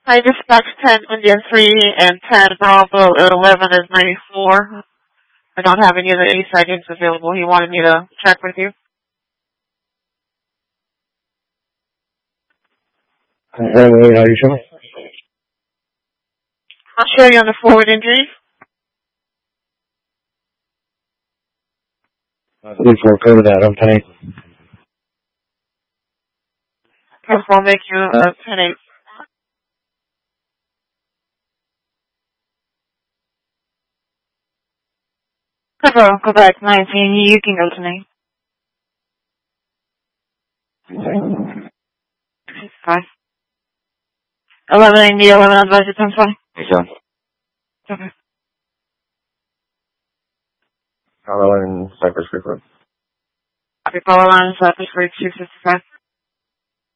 Hi, dispatch 10 India 3 and 10 Bravo 11 is 94. I don't have any of the A sightings available. He wanted me to check with you. Wait, are you sure? I'll show you on the forward injuries. Please go to that. I'm 10-8. I'll make you 10-8. Go back 19. You can go tonight. It's fine. 11 India 11 advisor 10 20. Hey, John. Okay. Hello, in Cypress Creek Road. Copy, follow line, Cypress Creek 265.